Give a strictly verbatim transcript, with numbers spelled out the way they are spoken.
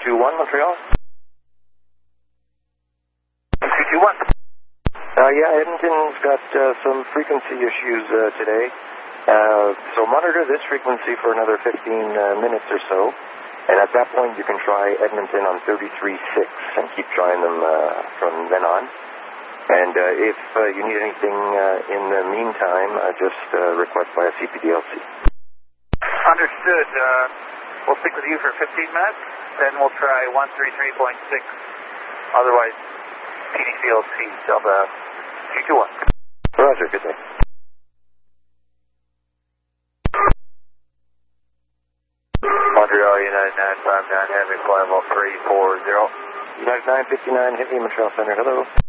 two one, Montreal. two two one. Uh, yeah, Edmonton's got uh, some frequency issues uh, today. Uh, so monitor this frequency for another fifteen uh, minutes or so. And at that point, you can try Edmonton on thirty-three six and keep trying them uh, from then on. And uh, if uh, you need anything uh, in the meantime, uh, just uh, request via C P D L C. Understood. Uh, we'll stick with you for fifteen minutes, then we'll try one three three point six. Otherwise, P D C L C, Delta two two one. Roger, good day. Montreal, United nine five nine, Heavy, flying level three four zero. United nine fifty-nine, Heavy, Montreal Center, hello.